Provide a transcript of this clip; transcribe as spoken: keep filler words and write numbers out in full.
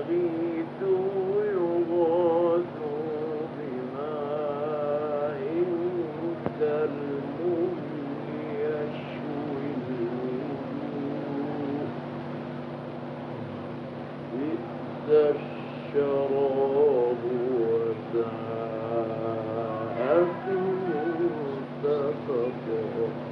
فاستغيثوا يغاثوا بماء كالمهل يشوي الوجوه بئس الشراب وساءت مرتفقا